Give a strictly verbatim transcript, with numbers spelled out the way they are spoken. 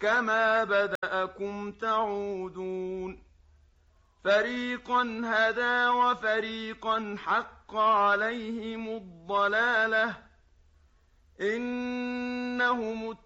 كما بدأكم تعودون فريقا هدى وفريقا حق عليهم الضلالة إنهم